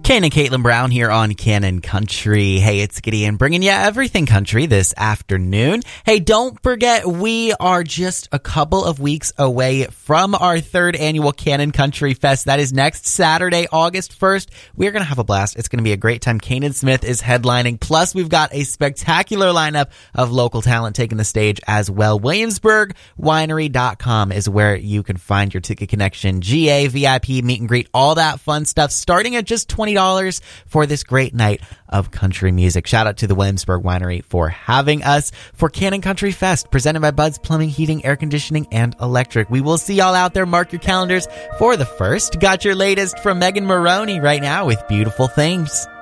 Kane and Caitlin Brown here on Canon Country. Hey, it's Gideon bringing you everything country this afternoon. Hey, don't forget, we are just a couple of weeks away from our third annual Canon Country Fest. That is next Saturday, August 1st. We're going to have a blast. It's going to be a great time. Kanan Smith is headlining. Plus, we've got a spectacular lineup of local talent taking the stage as well. WilliamsburgWinery.com is where you can find your ticket connection, GA, VIP, meet and greet, all that fun stuff, starting at just $20 for this great night of country music. Shout out to the Williamsburg Winery for having us for Canon Country Fest, presented by Bud's Plumbing, Heating, Air Conditioning, and Electric. We will see y'all out there. Mark your calendars for the first. Got your latest from Megan Maroney right now with Beautiful Things.